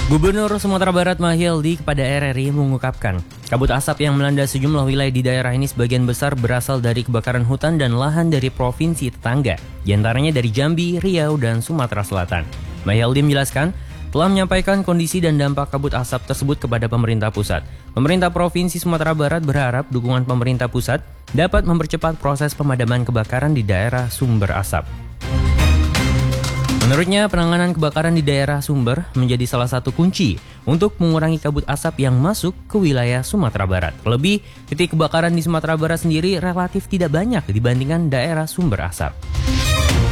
Gubernur Sumatera Barat Mahyildi kepada RRI mengungkapkan, kabut asap yang melanda sejumlah wilayah di daerah ini sebagian besar berasal dari kebakaran hutan dan lahan dari provinsi tetangga, diantaranya dari Jambi, Riau, dan Sumatera Selatan. Mahyildi menjelaskan, telah menyampaikan kondisi dan dampak kabut asap tersebut kepada pemerintah pusat. Pemerintah Provinsi Sumatera Barat berharap dukungan pemerintah pusat dapat mempercepat proses pemadaman kebakaran di daerah sumber asap. Menurutnya, penanganan kebakaran di daerah sumber menjadi salah satu kunci untuk mengurangi kabut asap yang masuk ke wilayah Sumatera Barat. Terlebih, titik kebakaran di Sumatera Barat sendiri relatif tidak banyak dibandingkan daerah sumber asap.